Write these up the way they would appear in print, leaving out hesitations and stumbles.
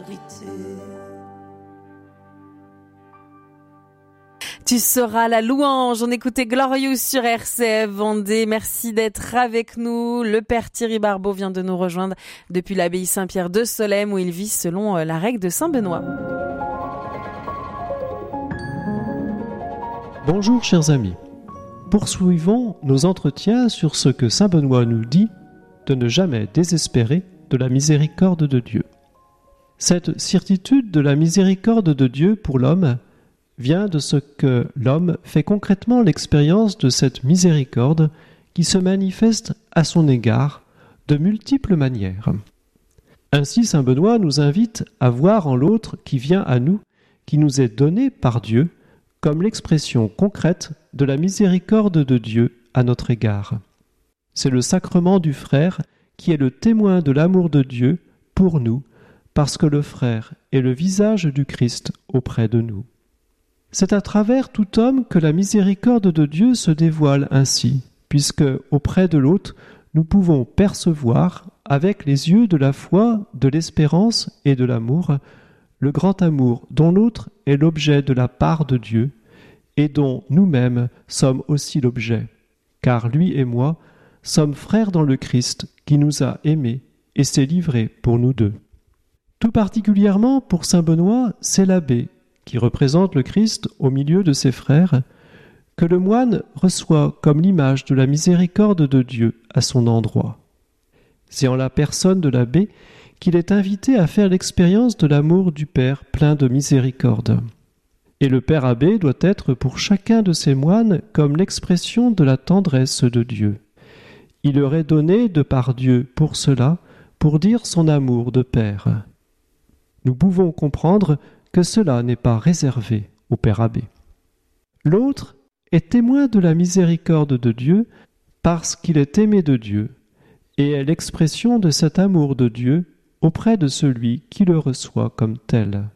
vérité. Tu seras la louange. On écoutait Glorious sur RCF Vendée. Merci d'être avec nous. Le père Thierry Barbeau vient de nous rejoindre depuis l'abbaye Saint-Pierre de Solesmes où il vit selon la règle de Saint-Benoît. Bonjour chers amis. Poursuivons nos entretiens sur ce que Saint Benoît nous dit de ne jamais désespérer de la miséricorde de Dieu. Cette certitude de la miséricorde de Dieu pour l'homme vient de ce que l'homme fait concrètement l'expérience de cette miséricorde qui se manifeste à son égard de multiples manières. Ainsi, saint Benoît nous invite à voir en l'autre qui vient à nous, qui nous est donné par Dieu, comme l'expression concrète de la miséricorde de Dieu à notre égard. C'est le sacrement du frère qui est le témoin de l'amour de Dieu pour nous, parce que le frère est le visage du Christ auprès de nous. C'est à travers tout homme que la miséricorde de Dieu se dévoile ainsi, puisque auprès de l'autre, nous pouvons percevoir, avec les yeux de la foi, de l'espérance et de l'amour, le grand amour dont l'autre est l'objet de la part de Dieu et dont nous-mêmes sommes aussi l'objet, car lui et moi sommes frères dans le Christ qui nous a aimés et s'est livré pour nous deux. Tout particulièrement pour saint Benoît, c'est l'abbé qui représente le Christ au milieu de ses frères, que le moine reçoit comme l'image de la miséricorde de Dieu à son endroit. C'est en la personne de l'abbé qu'il est invité à faire l'expérience de l'amour du Père plein de miséricorde. Et le Père abbé doit être pour chacun de ses moines comme l'expression de la tendresse de Dieu. Il leur est donné de par Dieu pour cela, pour dire son amour de Père. Nous pouvons comprendre que cela n'est pas réservé au Père abbé. L'autre est témoin de la miséricorde de Dieu parce qu'il est aimé de Dieu et est l'expression de cet amour de Dieu auprès de celui qui le reçoit comme tel.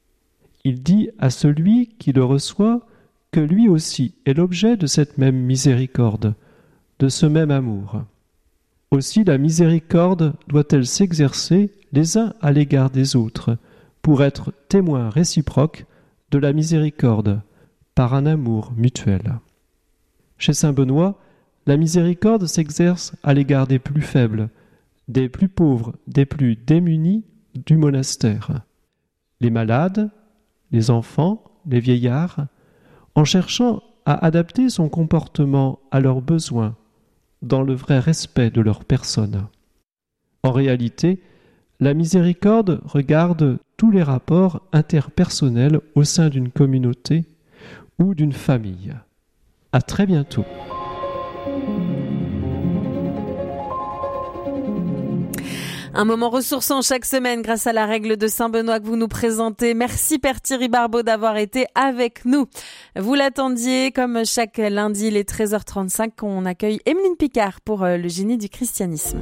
Il dit à celui qui le reçoit que lui aussi est l'objet de cette même miséricorde, de ce même amour. Aussi la miséricorde doit-elle s'exercer les uns à l'égard des autres, pour être témoins réciproques de la miséricorde, par un amour mutuel. Chez saint Benoît, la miséricorde s'exerce à l'égard des plus faibles, des plus pauvres, des plus démunis du monastère, les malades, les enfants, les vieillards, en cherchant à adapter son comportement à leurs besoins, dans le vrai respect de leur personne. En réalité, la miséricorde regarde tous les rapports interpersonnels au sein d'une communauté ou d'une famille. À très bientôt. Un moment ressourçant chaque semaine grâce à la règle de saint Benoît que vous nous présentez. Merci père Thierry Barbeau d'avoir été avec nous. Vous l'attendiez, comme chaque lundi, il est 13h35, on accueille Emeline Picard pour le génie du christianisme.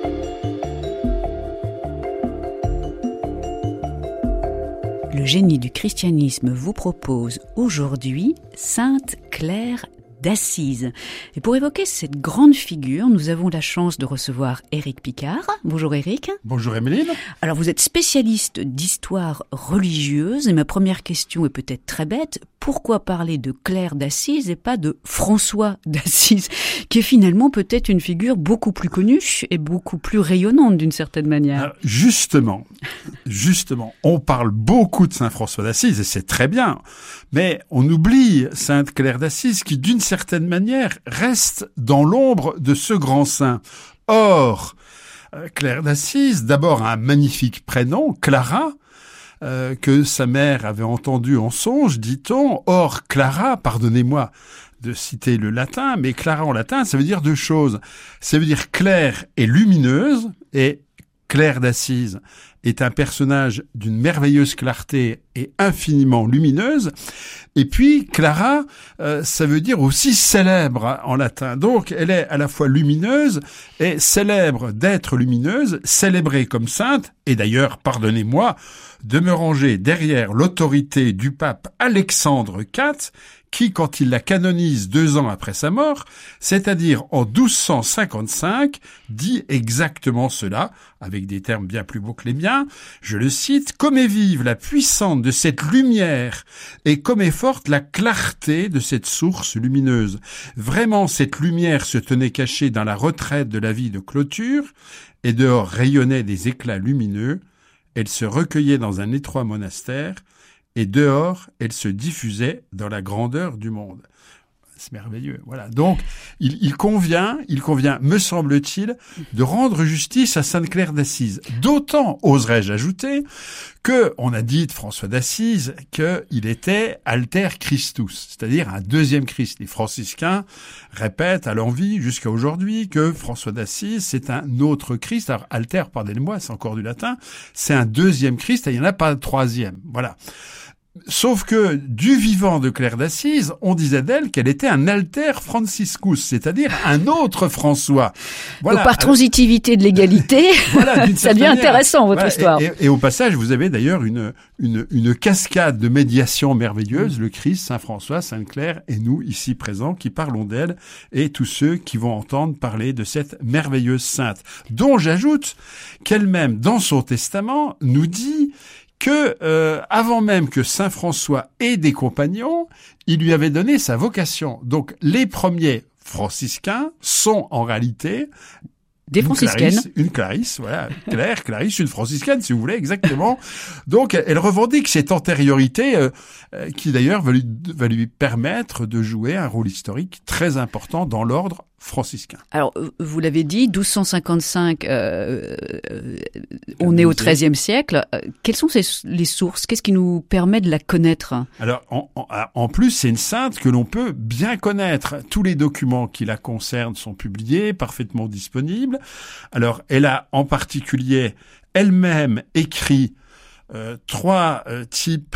Le génie du christianisme vous propose aujourd'hui Sainte Claire d'Assise. Et pour évoquer cette grande figure, nous avons la chance de recevoir Éric Picard. Bonjour Éric. Bonjour Emeline. Alors vous êtes spécialiste d'histoire religieuse et ma première question est peut-être très bête. Pourquoi parler de Claire d'Assise et pas de François d'Assise, qui est finalement peut-être une figure beaucoup plus connue et beaucoup plus rayonnante d'une certaine manière? Alors, justement, on parle beaucoup de Saint François d'Assise et c'est très bien, mais on oublie Sainte Claire d'Assise qui d'une certaine manière reste dans l'ombre de ce grand saint. Or, Claire d'Assise, d'abord un magnifique prénom, Clara, que sa mère avait entendu en songe, dit-on. Or, Clara, pardonnez-moi de citer le latin, mais Clara en latin, ça veut dire deux choses. Ça veut dire claire et lumineuse, et Claire d'Assise est un personnage d'une merveilleuse clarté et infiniment lumineuse. Et puis, Clara, ça veut dire aussi célèbre en latin. Donc, elle est à la fois lumineuse et célèbre d'être lumineuse, célébrée comme sainte, et d'ailleurs, pardonnez-moi, de me ranger derrière l'autorité du pape Alexandre IV, qui, quand il la canonise 2 ans après sa mort, c'est-à-dire en 1255, dit exactement cela, avec des termes bien plus beaux que les miens. bien, je le cite, « Comme est vive la puissance de cette lumière et comme est forte la clarté de cette source lumineuse. Vraiment, cette lumière se tenait cachée dans la retraite de la vie de clôture et dehors rayonnaient des éclats lumineux. Elle se recueillait dans un étroit monastère et dehors, elle se diffusait dans la grandeur du monde. » C'est merveilleux. Voilà. Donc, il convient, me semble-t-il, de rendre justice à Sainte-Claire d'Assise. D'autant, oserais-je ajouter, que on a dit de François d'Assise qu'il était alter Christus, c'est-à-dire un deuxième Christ. Les franciscains répètent à l'envi jusqu'à aujourd'hui que François d'Assise, c'est un autre Christ. Alors, alter, pardonnez-moi, c'est encore du latin, c'est un deuxième Christ et il n'y en a pas de troisième. Voilà. Sauf que du vivant de Claire d'Assise, on disait d'elle qu'elle était un alter Franciscus, c'est-à-dire un autre François. Voilà. Donc par transitivité de l'égalité, voilà, ça devient intéressant votre histoire. Et au passage, vous avez d'ailleurs une cascade de médiation merveilleuse, le Christ, Saint François, Sainte Claire et nous ici présents qui parlons d'elle et tous ceux qui vont entendre parler de cette merveilleuse sainte, dont j'ajoute qu'elle-même dans son testament nous dit que avant même que Saint François ait des compagnons, il lui avait donné sa vocation. Donc les premiers franciscains sont en réalité des franciscaines. Une Clarisse, voilà, Claire, Clarisse, une franciscaine, si vous voulez, exactement. Donc, elle revendique cette antériorité qui d'ailleurs va lui permettre de jouer un rôle historique très important dans l'ordre franciscain. Alors, vous l'avez dit, 1255, on est au XIIIe siècle. Quelles sont les sources? Qu'est-ce qui nous permet de la connaître? Alors, en plus, c'est une sainte que l'on peut bien connaître. Tous les documents qui la concernent sont publiés, parfaitement disponibles. Alors, elle a en particulier elle-même écrit trois types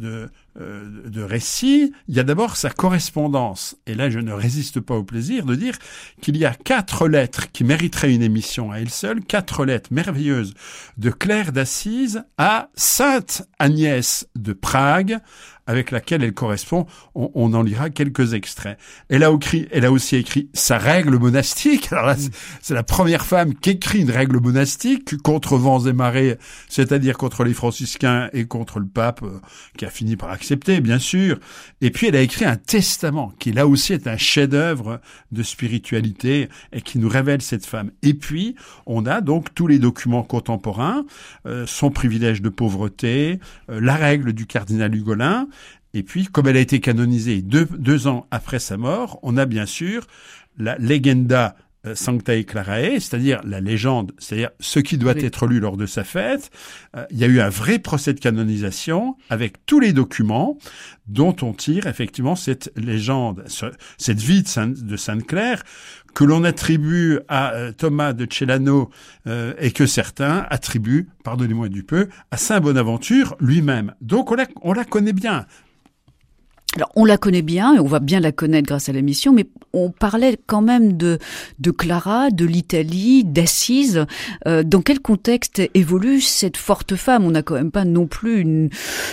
de récits. Il y a d'abord sa correspondance. Et là, je ne résiste pas au plaisir de dire qu'il y a 4 lettres qui mériteraient une émission à elles seules, 4 lettres merveilleuses de Claire d'Assise à Sainte Agnès de Prague, avec laquelle elle correspond. On en lira quelques extraits. Elle a aussi écrit sa règle monastique. Alors là, c'est la première femme qui écrit une règle monastique contre vents et marées, c'est-à-dire contre les franciscains et contre le pape, qui a fini par accepter, bien sûr. Et puis, elle a écrit un testament, qui là aussi est un chef-d'œuvre de spiritualité et qui nous révèle cette femme. Et puis, on a donc tous les documents contemporains, son privilège de pauvreté, la règle du cardinal Hugolin. Et puis, comme elle a été canonisée 2 ans après sa mort, on a bien sûr la Legenda Sanctae Clarae, c'est-à-dire la légende, c'est-à-dire ce qui doit être lu lors de sa fête. Il y a eu un vrai procès de canonisation avec tous les documents dont on tire effectivement cette légende, cette vie de Sainte Claire que l'on attribue à Thomas de Celano et que certains attribuent, pardonnez-moi du peu, à Saint Bonaventure lui-même. Donc on la connaît bien. Alors, on la connaît bien et on va bien la connaître grâce à l'émission, mais on parlait quand même de Clara, de l'Italie, d'Assise. Dans quel contexte évolue cette forte femme? On n'a quand même pas non plus une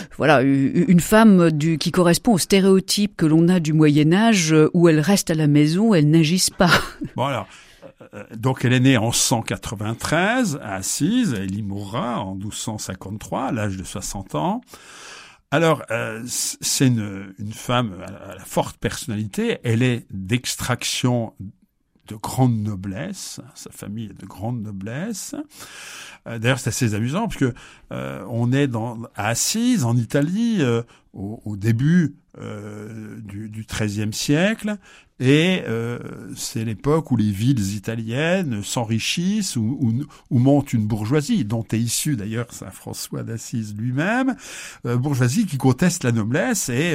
femme qui correspond au stéréotype que l'on a du Moyen-Âge où elle reste à la maison, elle n'agisse pas. Bon alors, donc elle est née en 193 à Assise, elle y mourra en 1253 à l'âge de 60 ans. Alors, c'est une femme à la forte personnalité. Elle est d'extraction de grande noblesse. Sa famille est de grande noblesse. D'ailleurs, c'est assez amusant parce que on est à Assise, en Italie, au début du XIIIe siècle. Et c'est l'époque où les villes italiennes s'enrichissent, où monte une bourgeoisie, dont est issu d'ailleurs Saint François d'Assise lui-même, bourgeoisie qui conteste la noblesse, et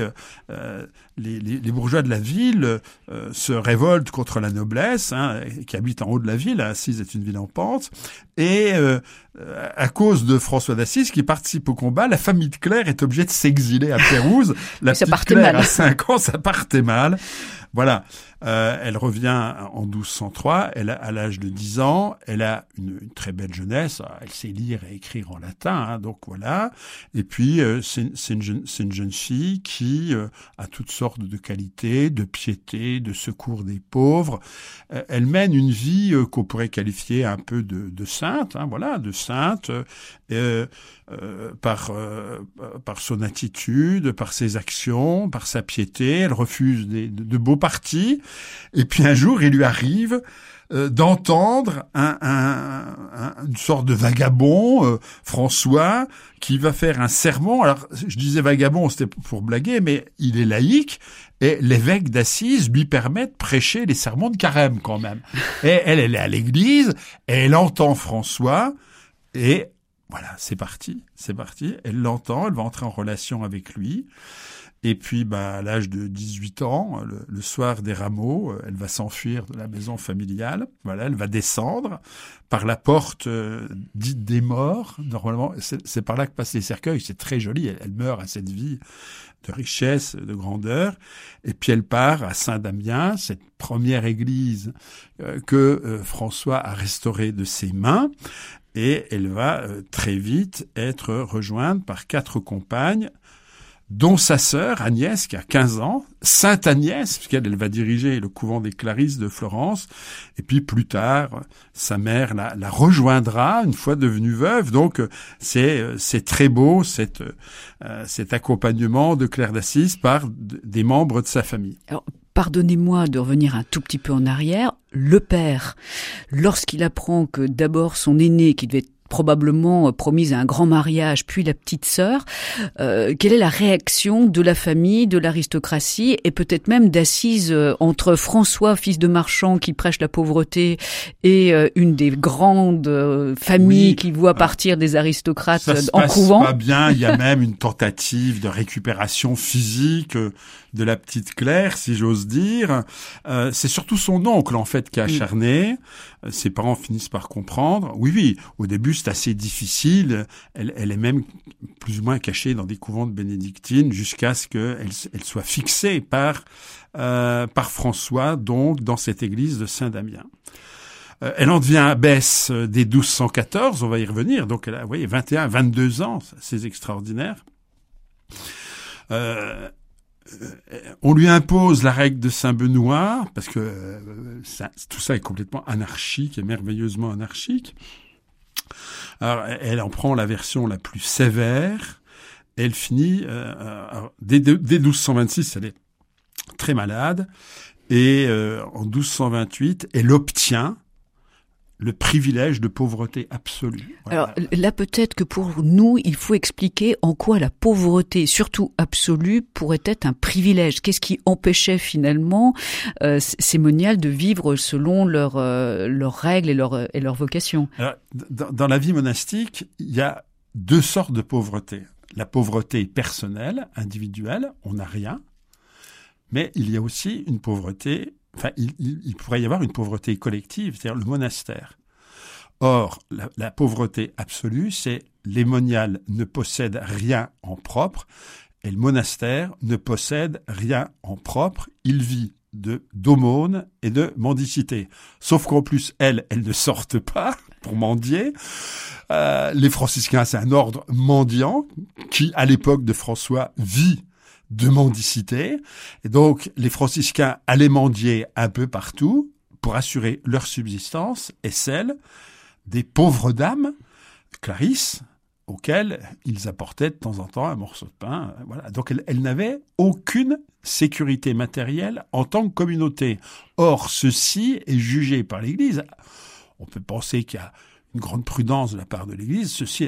les bourgeois de la ville se révoltent contre la noblesse, qui habite en haut de la ville. Assise est une ville en pente, et à cause de François d'Assise qui participe au combat, la famille de Claire est obligée de s'exiler à Pérouse. La petite Claire à 5 ans, ça partait mal. Voilà. Elle revient en 1203, à l'âge de 10 ans, elle a une très belle jeunesse, elle sait lire et écrire en latin, hein, donc voilà. Et puis, c'est une jeune fille qui a toutes sortes de qualités, de piété, de secours des pauvres. Elle mène une vie qu'on pourrait qualifier un peu de sainte, hein, voilà, de sainte, par son attitude, par ses actions, par sa piété. Elle refuse de beaux partis. Et puis un jour, il lui arrive d'entendre une sorte de vagabond, François, qui va faire un sermon. Alors, je disais vagabond, c'était pour blaguer, mais il est laïque. Et l'évêque d'Assise lui permet de prêcher les sermons de Carême, quand même. Et elle est à l'église, et elle entend François, et voilà, c'est parti. Elle l'entend, elle va entrer en relation avec lui. Et puis, à l'âge de 18 ans, le soir des rameaux, elle va s'enfuir de la maison familiale. Voilà, elle va descendre par la porte dite des morts. Normalement, c'est par là que passent les cercueils. C'est très joli. Elle meurt à cette vie de richesse, de grandeur. Et puis, elle part à Saint-Damien, cette première église que François a restaurée de ses mains. Et elle va très vite être rejointe par 4 compagnes, dont sa sœur Agnès, qui a 15 ans, Sainte Agnès, puisqu'elle va diriger le couvent des Clarisses de Florence, et puis plus tard, sa mère la rejoindra une fois devenue veuve. Donc c'est très beau cet accompagnement de Claire d'Assise par des membres de sa famille. Alors, pardonnez-moi de revenir un tout petit peu en arrière. Le père, lorsqu'il apprend que d'abord son aîné, qui devait être probablement promise à un grand mariage, puis la petite sœur, quelle est la réaction de la famille, de l'aristocratie, et peut-être même d'Assise entre François, fils de marchand, qui prêche la pauvreté, et une des grandes familles qui voit partir des aristocrates en couvent. Ça se passe pas bien, il y a même une tentative de récupération physique de la petite Claire, si j'ose dire. C'est surtout son oncle, en fait, qui est acharné. Ses parents finissent par comprendre. Oui, au début, c'est assez difficile. Elle est même plus ou moins cachée dans des couvents de bénédictines jusqu'à ce qu'elle soit fixée par François, donc, dans cette église de Saint-Damien. Elle en devient abbesse dès 1214, on va y revenir. Donc, elle a, 21, 22 ans, c'est extraordinaire. On lui impose la règle de Saint-Benoît, parce que tout ça est complètement anarchique et merveilleusement anarchique. Alors, elle en prend la version la plus sévère. Elle finit, dès 1226, elle est très malade. Et en 1228, elle obtient le privilège de pauvreté absolue. Voilà. Alors là, peut-être que pour nous, il faut expliquer en quoi la pauvreté, surtout absolue, pourrait être un privilège. Qu'est-ce qui empêchait finalement ces moniales de vivre selon leurs règles et leur vocation? Alors, dans la vie monastique, il y a 2 sortes de pauvreté. La pauvreté personnelle, individuelle, on n'a rien. Mais il y a aussi une pauvreté... Enfin, il pourrait y avoir une pauvreté collective, c'est-à-dire le monastère. Or, la pauvreté absolue, c'est les moniales ne possèdent rien en propre et le monastère ne possède rien en propre. Il vit d'aumône et de mendicité. Sauf qu'en plus, elles ne sortent pas pour mendier. Les franciscains, c'est un ordre mendiant qui, à l'époque de François, vit de mendicité. Et donc, les franciscains allaient mendier un peu partout pour assurer leur subsistance et celle des pauvres dames, Clarisse, auxquelles ils apportaient de temps en temps un morceau de pain. Voilà. Donc, elles n'avaient aucune sécurité matérielle en tant que communauté. Or, ceci est jugé par l'Église. On peut penser qu'il y a une grande prudence de la part de l'Église. Ceci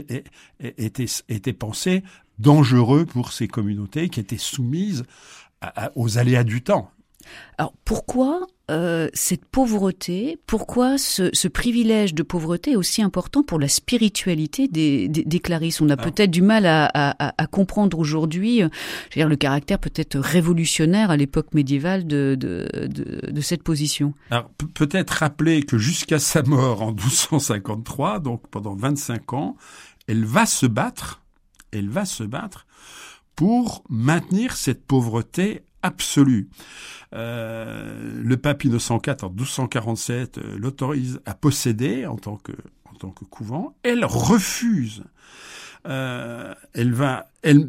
était pensé dangereux pour ces communautés qui étaient soumises aux aléas du temps. Alors pourquoi cette pauvreté, pourquoi ce privilège de pauvreté est aussi important pour la spiritualité des Clarisses? On a peut-être du mal à comprendre aujourd'hui, le caractère peut-être révolutionnaire à l'époque médiévale de cette position. Alors peut-être rappeler que jusqu'à sa mort en 1253, donc pendant 25 ans, elle va se battre pour maintenir cette pauvreté absolue. Le pape Innocent IV, en 1247, l'autorise à posséder en tant que couvent. Elle refuse. Elle va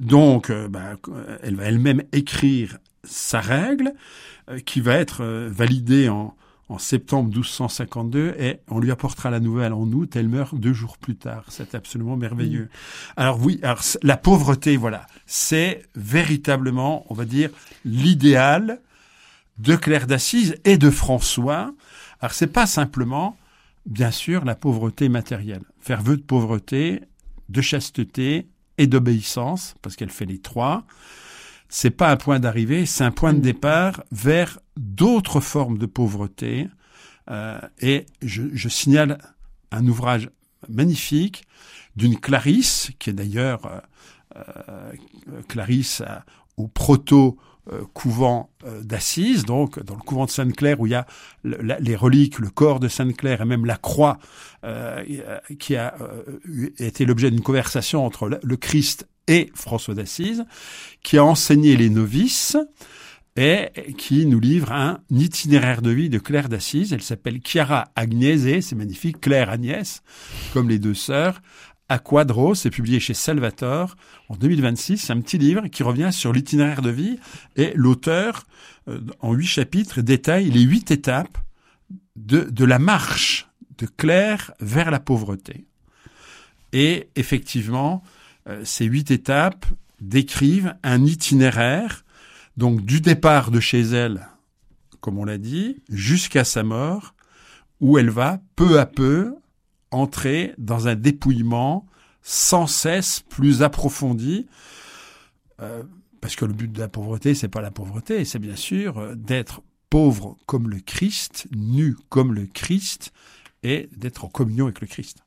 elle-même écrire sa règle, qui va être validée en septembre 1252, et on lui apportera la nouvelle en août. Elle meurt 2 jours plus tard. C'est absolument merveilleux. Alors oui, la pauvreté, voilà, c'est véritablement, on va dire, l'idéal de Claire d'Assise et de François. Alors c'est pas simplement, bien sûr, la pauvreté matérielle. Faire vœu de pauvreté, de chasteté et d'obéissance, parce qu'elle fait les 3. C'est pas un point d'arrivée, c'est un point de départ vers d'autres formes de pauvreté. Et je signale un ouvrage magnifique d'une Clarisse, qui est d'ailleurs Clarisse au proto-couvent d'Assise, donc dans le couvent de Sainte-Claire, où il y a les reliques, le corps de Sainte-Claire et même la croix, qui a été l'objet d'une conversation entre le Christ et François d'Assise, qui a enseigné les novices et qui nous livre un itinéraire de vie de Claire d'Assise. Elle s'appelle Chiara Agnese, c'est magnifique, Claire Agnès, comme les 2 sœurs, à Quadros, c'est publié chez Salvator en 2026. C'est un petit livre qui revient sur l'itinéraire de vie, et l'auteur, en 8 chapitres, détaille les 8 étapes de la marche de Claire vers la pauvreté. Et effectivement, ces 8 étapes décrivent un itinéraire, donc du départ de chez elle, comme on l'a dit, jusqu'à sa mort, où elle va peu à peu entrer dans un dépouillement sans cesse plus approfondi, parce que le but de la pauvreté, c'est pas la pauvreté, c'est bien sûr d'être pauvre comme le Christ, nu comme le Christ, et d'être en communion avec le Christ.